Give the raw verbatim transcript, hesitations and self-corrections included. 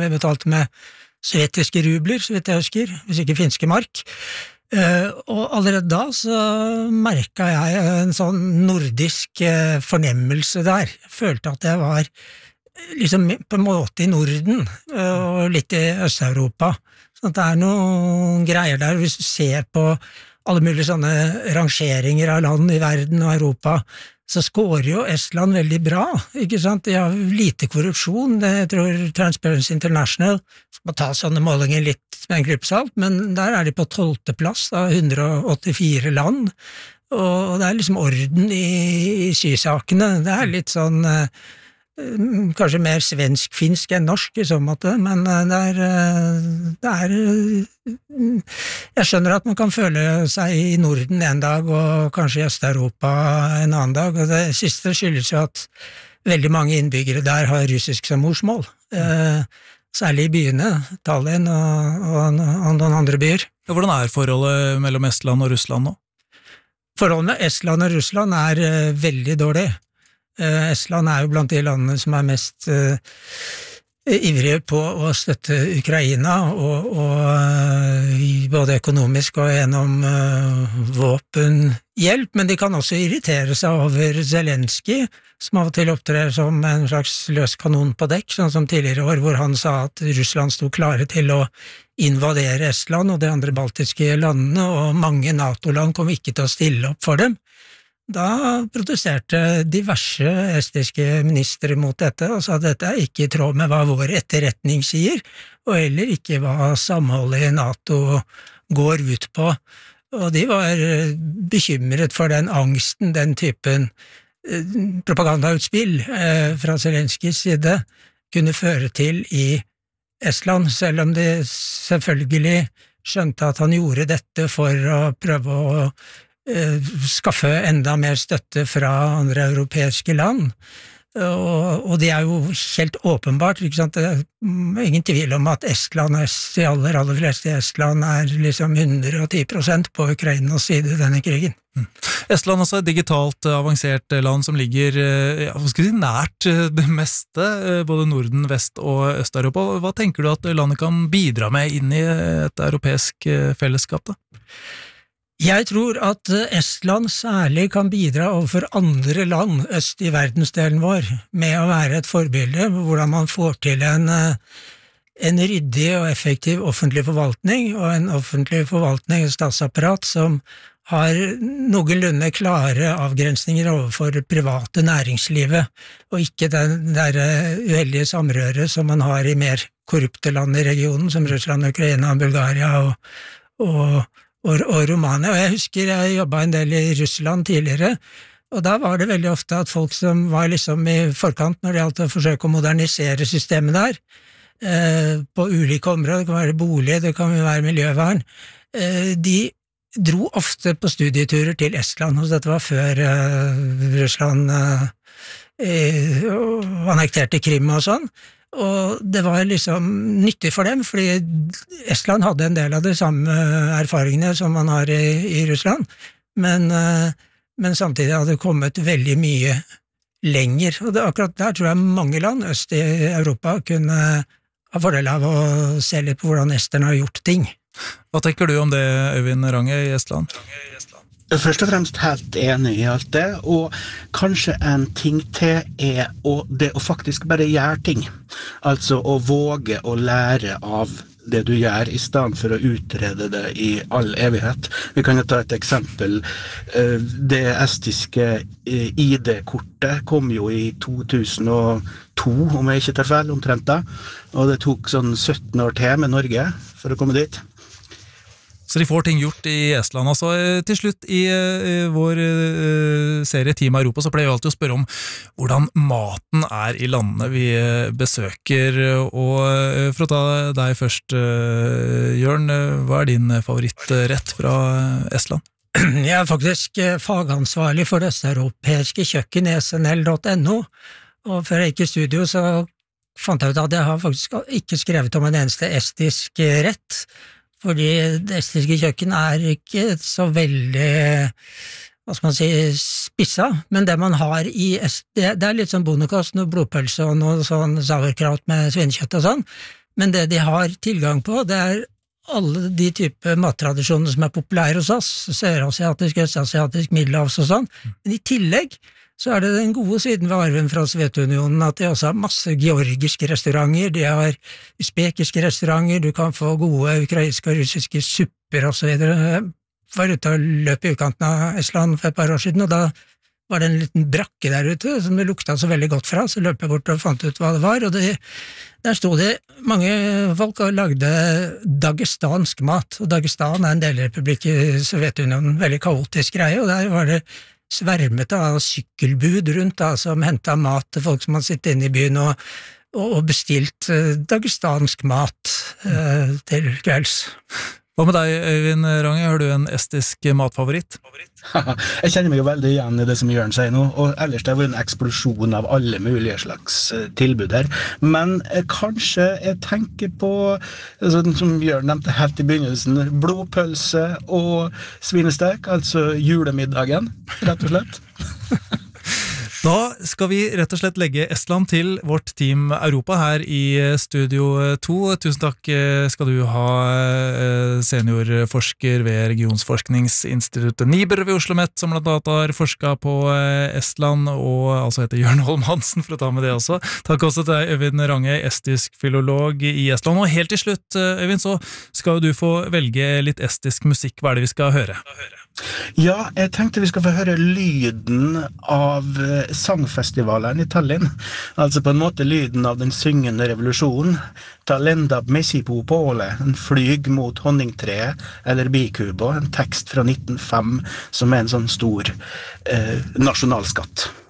vi betalte med sovjetiske rubler, så vidt jeg husker, hvis ikke finske mark. Uh, og allerede da så merket jeg en sånn nordisk uh, fornemmelse der. Jeg følte at jeg var liksom på en måte i Norden uh, og litt i Øst-Europa. Så det er noen greier der. Hvis du ser på alle mulige sånne rangeringer av land i verden og Europa, så skårer jo Estland veldig bra, ikke sant? De har lite korrupsjon, det jeg tror Transparency International skal ta sånne målinger litt med en klypsalt, men der er de på tolvte plass av hundre og åttifire land, og det er liksom orden i, i sysakene. Det er litt sånn eh, kanskje mer svensk-finsk enn norsk i så måte, men det er, det er jeg skjønner at man kan føle seg i Norden en dag og kanskje i Øst-Europa en annen dag, og det siste skyldes jo at veldig mange innbyggere der har russisk som morsmål, eh, særlig i byene, Tallinn og, og, og noen andre byer. Hvordan er forholdet mellom Estland og Russland nå? Forholdet med Estland og Russland er eh, veldig dårlig. Estland er jo blant de landene som er mest uh, ivrige på å støtte Ukraina, og, og uh, både økonomisk og gjennom uh, våpenhjelp, men de kan også irritere seg over Zelensky, som av og til opptrer som en slags løs kanon på dekk, sånn som tidligere år, hvor han sa at Russland sto klare til å invadere Estland og de andre baltiske landene, og mange NATO-land kom ikke til å stille opp for dem. Da protesterte diverse estiske ministre mot dette og sa at dette er ikke i tråd med hva vår etterretning sier, og heller ikke hva samholdet i NATO går ut på. Og de var bekymret for den angsten, den typen propagandautspill fra Zelenskys side kunne føre til i Estland, selv om de selvfølgelig skjønte at han gjorde dette for å prøve å skaffe enda mer støtte fra andre europeiske land, og, og det er jo helt åpenbart, ikke sant? Det er ingen tvil om at Estland, de aller, aller fleste i Estland er liksom hundre og ti prosent på Ukrainas side i denne krigen. Mm. Estland er et digitalt avansert land som ligger ja, hva skal jeg si, nært det meste, både Norden, Vest og Øst-Europa. Hva tenker du at landet kan bidra med inn i et europeisk fellesskap da? Jeg tror at Estland særlig kan bidra overfor andre land øst i verdensdelen vår, med å være et forbilde hvordan man får til en, en ryddig og effektiv offentlig forvaltning, og en offentlig forvaltning og statsapparat som har noenlunde klare avgrensninger overfor private næringslivet, og ikke den der uheldige samrøret som man har i mer korrupte land i regionen, som Russland, Ukraina, Bulgaria og, og Og, og Romania, og jeg husker jeg jobbet en del i Russland tidligere, og da var det veldig ofte at folk som var liksom i forkant når det gjaldt å forsøke å modernisere systemet der, eh, på ulike områder, det kan være bolig, det kan være miljøvern, eh, de dro ofte på studieturer til Estland, og dette var før eh, Russland eh, annekterte Krim og sånn, og det var liksom nyttig for dem, fordi Estland hadde en del av de samme erfaringene som man har i, i Russland, men, men samtidig hadde det kommet veldig mye lenger, og det, akkurat der tror jeg mange land øst i Europa kunne ha fordel av å se litt på hvordan esterne har gjort ting. Hva tenker du om det, Øyvind Range i Estland? Først og fremst helt enig i alt det, og kanskje en ting til er å, det å faktisk bare gjøre ting. Altså å våge å lære av det du gjør, i stedet for å utrede det i all evighet. Vi kan jo ta et eksempel. Det estiske I D-kortet kom jo i to tusen og to, om jeg ikke tar feil, omtrent da, og det tok sånn sytten år til med Norge for å komme dit. Så de får ting gjort i Estland. Altså, til slutt i, i vår uh, serie Team Europa så pleier vi alltid å spørre om hvordan maten er i landene vi besøker. Og uh, for å ta deg først, uh, Jørn, uh, hva er din favorittrett fra Estland? Jeg er faktisk fagansvarlig for det østeuropeiske kjøkken i S N L punktum N O, og før jeg gikk i studio så fant jeg ut at jeg har faktisk ikke skrevet om en eneste estisk rett, fordi det estiske kjøkken er ikke så veldig, hva skal man si, spissa, men det man har i est, det, det er litt sånn bondekost, noe blodpølse og noe sånn sauerkraut med svinekjøtt og sånn, Men det de har tilgang på, det er alle de type mattradisjoner som er populære hos oss, sørasiatisk, østasiatisk, middelhavs og sånn. Men i tillegg så er det den gode siden ved arven fra Sovjetunionen at de også har masse georgiske restauranter, de har usbekiske restauranter, du kan få gode ukrainske og russiske supper og så videre. Jeg var ute og løp i utkanten av Estland for et par år siden, og da var det en liten brakke der ute som det lukta så veldig godt fra, så løp jeg bort og fant ut hva det var, og det, der stod det mange folk og lagde dagestansk mat, og Dagestan er en delrepublikk i Sovjetunionen, veldig kaotisk greie, og der var det svermet av sykkelbud rundt da, som hentet mat til folk som hadde sittet inne i byen og, og bestilt uh, dagestansk mat uh, til kvelds. Hva med deg, Øyvind Range? Har du en estisk matfavoritt? Jeg kjenner meg jo veldig igjen i det som Jørn sier nå, og ellers det har vært en eksplosjon av alle mulige slags tilbud her. Men eh, kanskje jeg tenker på, sånn som Jørn nevnte helt i begynnelsen, blodpølse og svinestek, altså julemiddagen, rett og slett. Da skal vi rett og slett legge Estland til vårt team Europa her i Studio to. Tusen takk skal du ha, seniorforsker ved Regionsforskningsinstituttet Niber ved OsloMet, som blant annet har forsket på Estland, og altså heter Jørn Holm Hansen, for å ta med det også. Takk også til Øyvind Range, estisk filolog i Estland. Og helt til slutt, Øyvind, så skal du få velge litt estisk musikk. Hva er det vi skal høre? Ja, jeg tenkte vi skal få høre lyden av sangfestivalen i Tallinn. Altså på en måte lyden av den syngende revolusjonen. Talenda Messipo Pole, en flyg mot honningtreet, eller bikubo, en tekst fra nitten null fem som er en sånn stor eh, nasjonalskatt.